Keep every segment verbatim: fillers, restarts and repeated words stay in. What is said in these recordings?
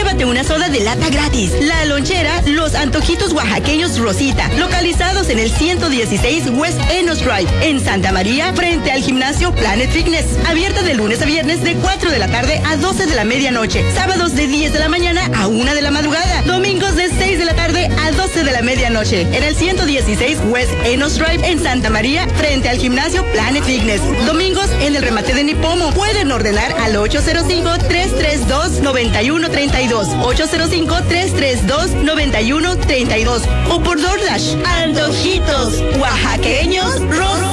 llévate una soda de lata gratis. La Lonchera, los antojitos oaxaqueños Rosita, localizados en el ciento dieciséis West Enos Drive, en Santa María, frente al gimnasio Planet Fitness. Abierta de lunes a viernes de cuatro de la tarde a doce de la medianoche. Sábados de diez de la mañana a una de la madrugada. Domingos de seis de la tarde a doce de la medianoche. En el ciento dieciséis West Enos Drive, en Santa María, frente al gimnasio Planet Fitness. Domingos en el remate de Nipomo. Pueden ordenar al ocho cero cinco, tres tres dos, nueve uno tres dos. ocho cero cinco, tres tres dos, nueve uno tres dos. O por DoorDash. Antojitos oaxaqueños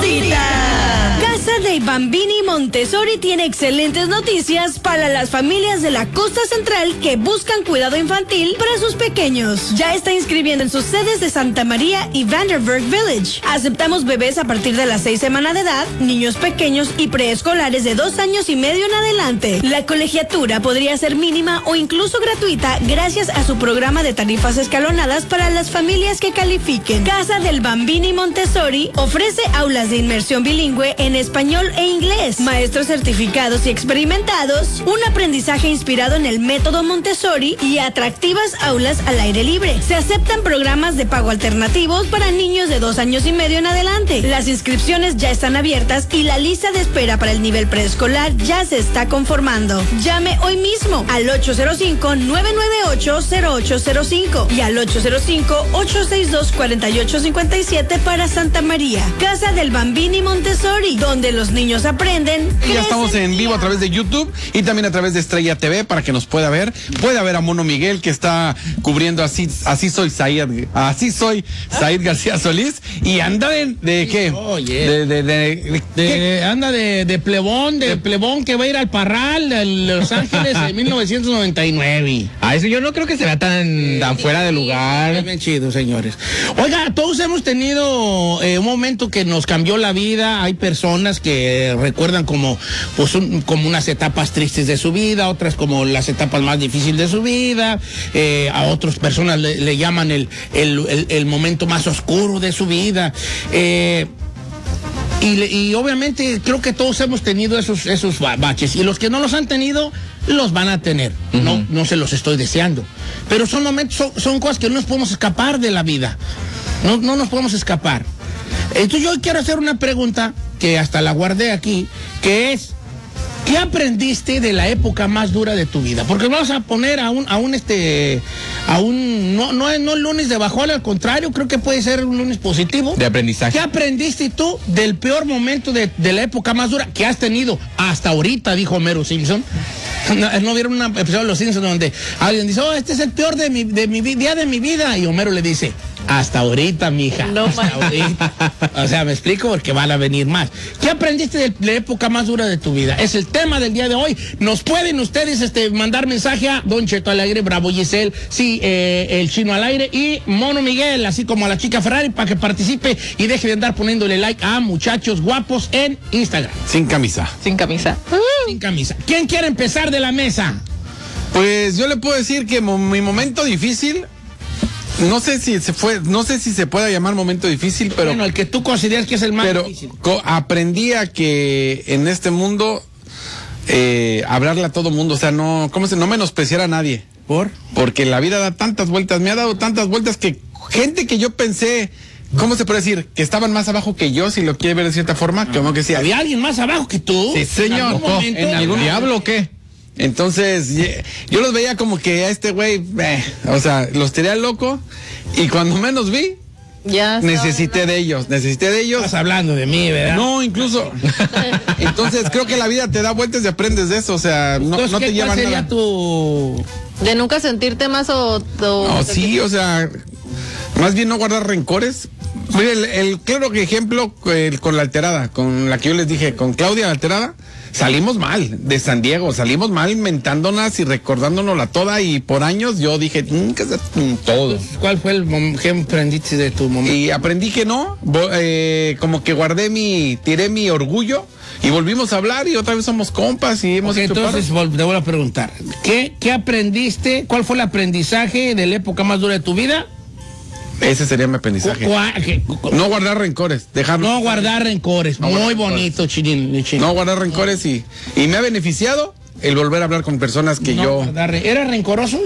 Rosita. Casa de Bambini Montessori tiene excelentes noticias para las familias de la costa central que buscan cuidado infantil para sus pequeños. Ya está inscribiendo en sus sedes de Santa María y Vanderburg Village. Aceptamos bebés a partir de las seis semanas de edad, niños pequeños y preescolares de dos años y medio en adelante. La colegiatura podría ser mínima o incluso gratuita gracias a su programa de tarifas escalonadas para las familias que califiquen. Casa del Bambini Montessori ofrece aulas de inmersión bilingüe en español e inglés, maestros certificados y experimentados, un aprendizaje inspirado en el método Montessori y atractivas aulas al aire libre. Se aceptan programas de pago alternativos para niños de dos años y medio en adelante. Las inscripciones ya están abiertas y la lista de espera para el nivel preescolar ya se está conformando. Llame hoy mismo al ocho cero cinco, nueve nueve ocho, cero ocho cero cinco y al ocho cero cinco, ocho seis dos, cuatro ocho cinco siete para Santa María. Casa del Bambini Montessori, donde los niños aprenden. Ya estamos en vivo a través de YouTube y también a través de Estrella T V para que nos pueda ver. Puede ver a Mono Miguel, que está cubriendo así, así soy Said, así soy Said García Solís, y anda de, de qué? Oye, de, de, de, de, de, anda de, de plebón, de, de plebón que va a ir al Parral en Los Ángeles en mil novecientos noventa y nueve. A eso yo no creo que se vea tan, tan fuera de lugar. Es bien chido, señores. Oiga, todos hemos tenido eh, un momento que nos cambió la vida. Hay personas que recuerdan como, pues, un, como unas etapas tristes de su vida, otras como las etapas más difíciles de su vida. Eh, a otras personas le, le llaman el, el, el, el momento más oscuro de su vida. Eh, y, y obviamente creo que todos hemos tenido esos, esos baches. Y los que no los han tenido, los van a tener. Uh-huh. No, no se los estoy deseando. Pero son momentos, son, son cosas que no nos podemos escapar de la vida. No, no nos podemos escapar. Entonces yo quiero hacer una pregunta que hasta la guardé aquí, que es: ¿qué aprendiste de la época más dura de tu vida? Porque vamos a poner a un, a un este, a un, no, no, no el lunes de bajón, al contrario, creo que puede ser un lunes positivo. De aprendizaje. ¿Qué aprendiste tú del peor momento de, de la época más dura que has tenido hasta ahorita? Dijo Homero Simpson. ¿No, ¿no vieron un episodio de Los Simpsons donde alguien dice, oh, este es el peor de mi, de mi día de mi vida? Y Homero le dice, hasta ahorita, mija. No, hasta ahorita. O sea, me explico, porque van a venir más. ¿Qué aprendiste de la época más dura de tu vida? Es el tema del día de hoy. Nos pueden ustedes este, mandar mensaje a Don Cheto al aire, Bravo Giselle, sí, eh, el Chino al aire y Mono Miguel, así como a la chica Ferrari, para que participe y deje de andar poniéndole like a Muchachos Guapos en Instagram. Sin camisa. Sin camisa. Sin camisa. ¿Quién quiere empezar de la mesa? Pues yo le puedo decir que mo- mi momento difícil, no sé si se fue, no sé si se pueda llamar momento difícil, pero bueno, el que tú consideras que es el más pero difícil. Co- aprendí a que en este mundo eh, hablarle a todo mundo, o sea, no, ¿cómo se? No menospreciar a nadie. ¿Por? Porque la vida da tantas vueltas, me ha dado tantas vueltas que gente que yo pensé, ¿cómo se puede decir? Que estaban más abajo que yo, si lo quiere ver de cierta forma, ah, como que sí. ¿Había alguien más abajo que tú? Sí, señor. ¿En algún momento? ¿En algún diablo o qué? Entonces, yo los veía como que a este güey, eh, o sea, los tiré al loco, y cuando menos vi, ya necesité de ellos, necesité de ellos. Estás hablando de mí, ¿verdad? No, incluso. Entonces, creo que la vida te da vueltas y aprendes de eso, o sea, no, Entonces, no te ¿qué, llevan ¿cuál sería nada. Tu... De nunca sentirte más o... o No, sí, o sea, más bien no guardar rencores. Mire, el, el claro que ejemplo el, con la alterada, con la que yo les dije, con Claudia la alterada, salimos mal de San Diego, salimos mal inventándonos y recordándonosla toda, y por años yo dije, nunca todo. ¿Cuál fue el mom- que aprendiste de tu momento? Y aprendí que no, vo- eh, como que guardé mi, tiré mi orgullo y volvimos a hablar y otra vez somos compas y hemos Okay, hecho entonces vol- te voy a preguntar, ¿qué, ¿qué aprendiste? ¿Cuál fue el aprendizaje de la época más dura de tu vida? Ese sería mi aprendizaje. ¿Cuál- qué- cu- No guardar rencores, dejarlo. No guardar rencores. No Muy guardar bonito, Chirín. Chirín. No guardar rencores y, y me ha beneficiado el volver a hablar con personas que No yo... guardar re- ¿Era rencoroso?